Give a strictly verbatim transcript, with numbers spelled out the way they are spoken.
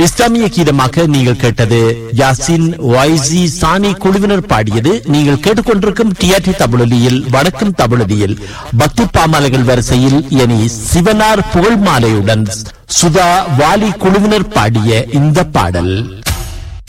இஸ்லாமிய கீதமாக நீங்கள் கேட்டது யாசின் வைசி சானி குழுவினர் பாடியது. நீங்கள் கேட்டுக்கொண்டிருக்கும் டிஆர்டி தமிழொலியில் வணக்கம் தமிழொலியில் பக்தி பாமாலைகள் வரிசையில் இனி சிவனார் புகழ் மாலையுடன் சுதா வாலி குழுவினர் பாடிய இந்த பாடல்.